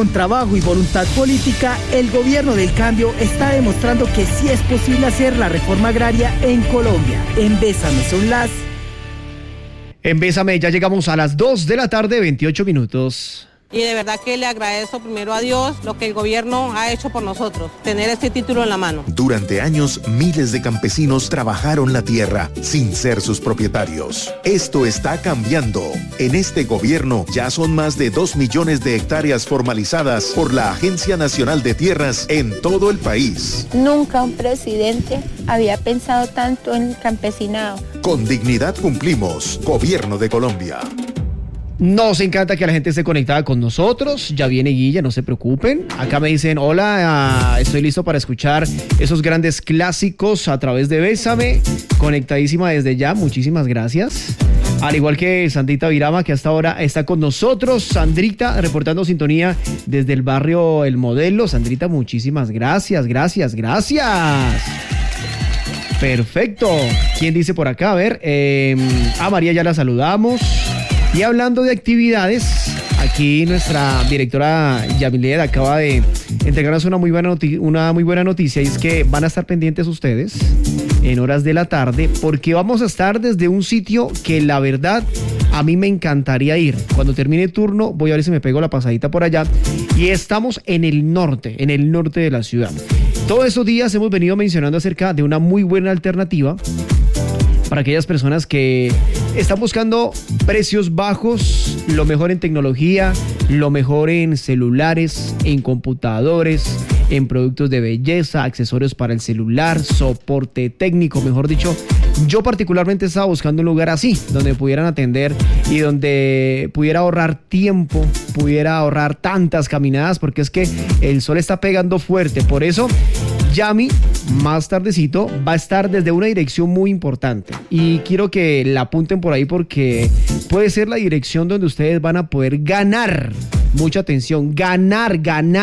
Con trabajo y voluntad política, el gobierno del cambio está demostrando que sí es posible hacer la reforma agraria en Colombia. En Bésame son las... En Bésame ya llegamos a las 2 de la tarde, 28 minutos. Y de verdad que le agradezco primero a Dios lo que el gobierno ha hecho por nosotros, tener este título en la mano. Durante años, miles de campesinos trabajaron la tierra sin ser sus propietarios. Esto está cambiando. En este gobierno ya son más de 2 millones de hectáreas formalizadas por la Agencia Nacional de Tierras en todo el país. Nunca un presidente había pensado tanto en el campesinado. Con dignidad cumplimos. Gobierno de Colombia. Nos encanta que la gente esté conectada con nosotros. Ya viene Guilla, no se preocupen. Acá me dicen, hola, estoy listo para escuchar esos grandes clásicos a través de Bésame. Conectadísima desde ya, muchísimas gracias. Al igual que Sandrita Virama, que hasta ahora está con nosotros. Sandrita, reportando sintonía desde el barrio El Modelo. Sandrita, muchísimas gracias. Perfecto. ¿Quién dice por acá? A ver, a María ya la saludamos. Y hablando de actividades, aquí nuestra directora Yamilet acaba de entregarnos una muy buena noticia, y es que van a estar pendientes ustedes en horas de la tarde, porque vamos a estar desde un sitio que la verdad a mí me encantaría ir. Cuando termine el turno voy a ver si me pego la pasadita por allá, y estamos en el norte de la ciudad. Todos estos días hemos venido mencionando acerca de una muy buena alternativa para aquellas personas que están buscando precios bajos, lo mejor en tecnología, lo mejor en celulares, en computadores, en productos de belleza, accesorios para el celular, soporte técnico, mejor dicho. Yo particularmente estaba buscando un lugar así, donde pudieran atender y donde pudiera ahorrar tiempo, pudiera ahorrar tantas caminadas, porque es que el sol está pegando fuerte. Por eso, Yami, más tardecito, va a estar desde una dirección muy importante. Y quiero que la apunten por ahí, porque puede ser la dirección donde ustedes van a poder ganar. Mucha atención, ganar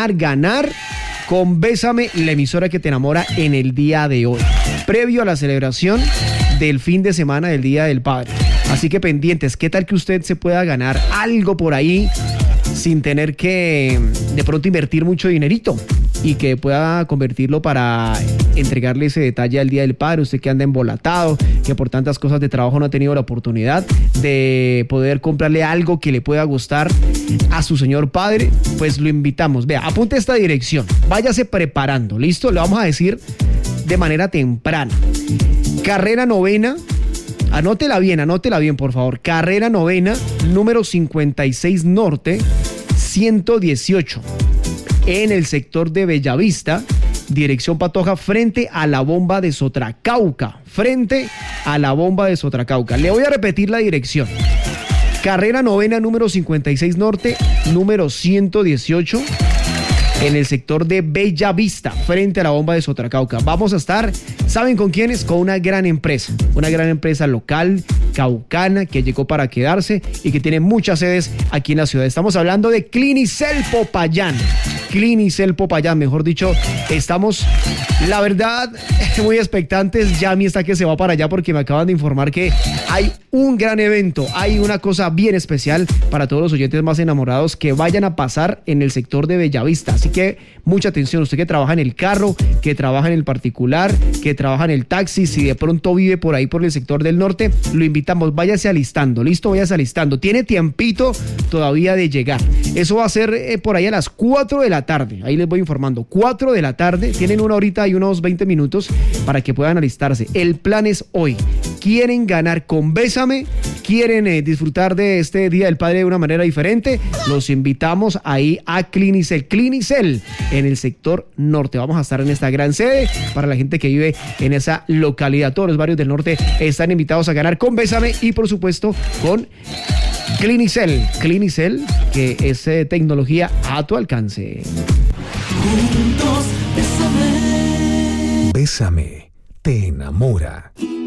con Bésame, la emisora que te enamora, en el día de hoy, previo a la celebración del fin de semana del Día del Padre. Así que pendientes, ¿qué tal que usted se pueda ganar algo por ahí sin tener que de pronto invertir mucho dinerito, y que pueda convertirlo para entregarle ese detalle al Día del Padre? Usted que anda embolatado, que por tantas cosas de trabajo no ha tenido la oportunidad de poder comprarle algo que le pueda gustar a su señor padre, pues lo invitamos. Vea, apunte esta dirección, váyase preparando, ¿listo? Le vamos a decir de manera temprana. Carrera Novena, anótela bien, por favor. Carrera Novena, número 56 Norte, 118. En el sector de Bellavista, dirección Patoja, frente a la bomba de Sotracauca. Le voy a repetir la dirección. Carrera Novena, número 56 Norte, número 118. En el sector de Bellavista, frente a la bomba de Sotracauca. Vamos a estar, ¿saben con quiénes? Con una gran empresa local, caucana, que llegó para quedarse y que tiene muchas sedes aquí en la ciudad. Estamos hablando de Clinicel Popayán, mejor dicho. Estamos, la verdad, muy expectantes. Yami está que se va para allá, porque me acaban de informar que hay un gran evento, hay una cosa bien especial para todos los oyentes más enamorados que vayan a pasar en el sector de Bellavista. Así que mucha atención, usted que trabaja en el carro, que trabaja en el particular, que trabaja en el taxi, si de pronto vive por ahí por el sector del norte, lo invitamos, váyase alistando, listo, váyase alistando, tiene tiempito todavía de llegar. Eso va a ser por ahí a las 4 de la tarde, ahí les voy informando, 4 de la tarde, tienen una horita y unos 20 minutos para que puedan alistarse. El plan es hoy, quieren ganar con Bésame, quieren disfrutar de este Día del Padre de una manera diferente, los invitamos ahí a Clinicel en el sector norte. Vamos a estar en esta gran sede para la gente que vive en esa localidad. Todos los barrios del norte están invitados a ganar con Bésame y por supuesto con Clinicel, que es tecnología a tu alcance. Bésame te enamora.